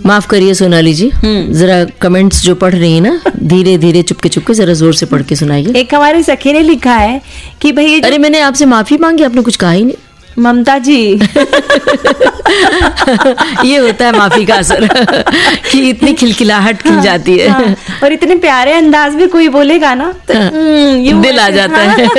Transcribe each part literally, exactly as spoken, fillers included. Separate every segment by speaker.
Speaker 1: माफ करिए सोनाली जी, जरा कमेंट्स जो पढ़ रही है ना, धीरे धीरे चुपके चुपके जरा जोर से पढ़ के सुनाइए।
Speaker 2: एक हमारी सखी ने लिखा है कि भाई,
Speaker 1: अरे मैंने आपसे माफी मांगी, आपने कुछ कहा ही नहीं।
Speaker 2: ममता जी
Speaker 1: ये होता है माफी का असर कि इतनी खिलखिलाहट खिल जाती है।
Speaker 2: हाँ, और इतने प्यारे अंदाज में कोई बोलेगा ना तो ये
Speaker 1: दिल आ जाता है।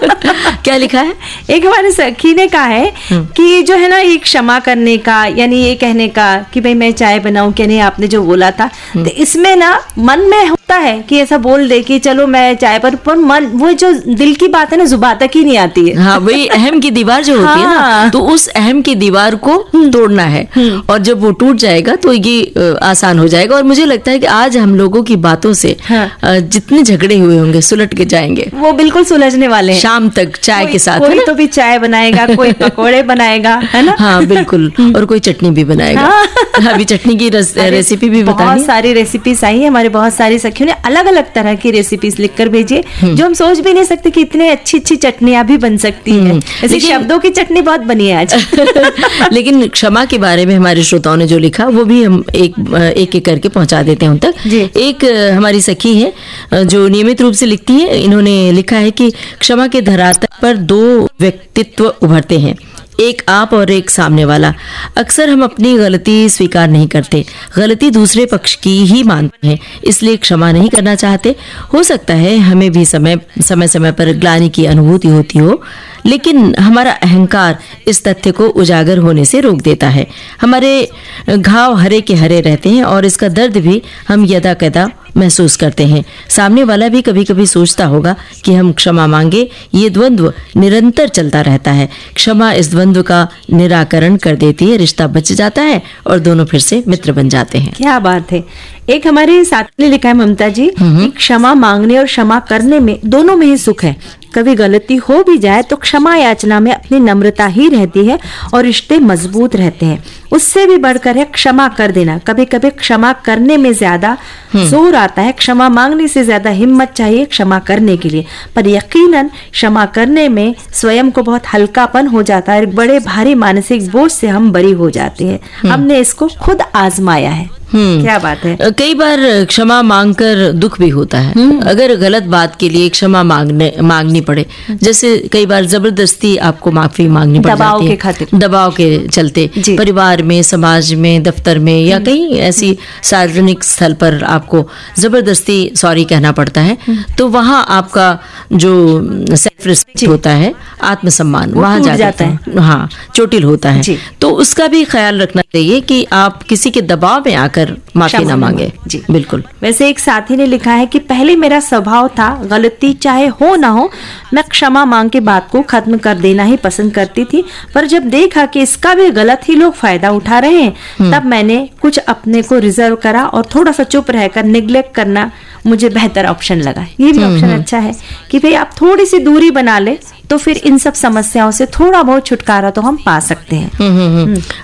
Speaker 1: क्या लिखा है?
Speaker 2: एक हमारे सखी ने कहा है कि जो है ना, ये क्षमा करने का, यानी ये कहने का कि भाई मैं चाय बनाऊं क्या नहीं, आपने जो बोला था, तो इसमें ना मन में होता है कि ऐसा बोल दे कि चलो मैं चाय पर, पर मन वो जो दिल की बात है ना, जुबान तक ही नहीं आती है।
Speaker 1: हाँ, वही अहम की दीवार जो होती है ना, तो उस अहम की दीवार को तोड़ना है, और जब वो टूट जाएगा तो ये आसान हो जाएगा। और मुझे लगता है कि आज हम लोगों की बातों से हाँ। जितने झगड़े हुए होंगे सुलट के जाएंगे,
Speaker 2: वो बिल्कुल सुलझने वाले हैं शाम
Speaker 1: तक चाय के साथ।
Speaker 2: कोई तो भी चाय बनाएगा, कोई पकोड़े बनाएगा, है ना?
Speaker 1: हाँ बिल्कुल, और कोई चटनी भी बनाएगा। हाँ। अभी चटनी की रेसिपी भी बताइए।
Speaker 2: बहुत सारी रेसिपीज आई है, हमारे बहुत सारी सखियों ने अलग अलग तरह की रेसिपीज लिखकर भेजिए, जो हम सोच भी नहीं सकते कि इतने अच्छी अच्छी चटनियां भी बन सकती है। ऐसे शब्दों की चटनी बहुत बनी है आज।
Speaker 1: लेकिन क्षमा के बारे में हमारे श्रोताओं ने जो लिखा वो भी हम एक एक एक करके पहुंचा देते हैं उन तक। एक हमारी सखी है जो नियमित रूप से लिखती है, इन्होंने लिखा है कि क्षमा के धरातल पर दो व्यक्तित्व उभरते हैं, एक आप और एक सामने वाला। अक्सर हम अपनी गलती स्वीकार नहीं करते, गलती दूसरे पक्ष की ही मानते हैं, इसलिए क्षमा नहीं करना चाहते। हो सकता है हमें भी समय समय समय पर ग्लानि की अनुभूति होती हो, लेकिन हमारा अहंकार इस तथ्य को उजागर होने से रोक देता है। हमारे घाव हरे के हरे रहते हैं और इसका दर्द भी हम यदा कदा महसूस करते हैं। सामने वाला भी कभी कभी सोचता होगा कि हम क्षमा मांगे। ये द्वंद्व निरंतर चलता रहता है। क्षमा इस द्वंद्व का निराकरण कर देती है, रिश्ता बच जाता है और दोनों फिर से मित्र बन जाते हैं।
Speaker 2: क्या बात है। एक हमारे साथी ने लिखा है ममता जी, क्षमा मांगने और क्षमा करने में दोनों में ही सुख है। कभी गलती हो भी जाए तो क्षमा याचना में अपनी नम्रता ही रहती है और रिश्ते मजबूत रहते हैं। उससे भी बढ़कर है क्षमा कर देना। कभी कभी क्षमा करने में ज्यादा जोर आता है, क्षमा मांगने से ज्यादा हिम्मत चाहिए क्षमा करने के लिए। पर यकीनन क्षमा करने में स्वयं को बहुत हल्कापन हो जाता है, बड़े भारी मानसिक बोझ से हम बरी हो जाते हैं। हमने इसको खुद आजमाया है। क्या बात है।
Speaker 1: कई बार क्षमा मांगकर दुख भी होता है, अगर गलत बात के लिए क्षमा मांगने मांगनी पड़े। जैसे कई बार जबरदस्ती आपको माफी मांगनी पड़
Speaker 2: दबाव
Speaker 1: जाती है,
Speaker 2: के खातिर,
Speaker 1: दबाव के चलते, परिवार में, समाज में, दफ्तर में या कहीं ऐसी सार्वजनिक स्थल पर आपको जबरदस्ती सॉरी कहना पड़ता है, तो वहाँ आपका जो सेल्फ रिस्पेक्ट होता है, आत्मसम्मान, वहाँ जाता है, हाँ चोटिल होता है। तो उसका भी ख्याल रखना चाहिए कि आप किसी के दबाव में आकर माफी ना मांगे।
Speaker 2: जी
Speaker 1: बिल्कुल।
Speaker 2: वैसे एक साथी ने लिखा है कि पहले मेरा स्वभाव था गलती चाहे हो ना हो मैं क्षमा मांग के बात को खत्म कर देना ही पसंद करती थी, पर जब देखा कि इसका भी गलत ही लोग फायदा उठा रहे हैं तब मैंने कुछ अपने को रिजर्व करा और थोड़ा सा चुप रहकर निग्लेक्ट करना मुझे बेहतर ऑप्शन लगा। ये भी ऑप्शन अच्छा है कि भाई आप थोड़ी सी दूरी बना ले तो फिर इन सब समस्याओं से थोड़ा बहुत छुटकारा तो हम पा सकते हैं।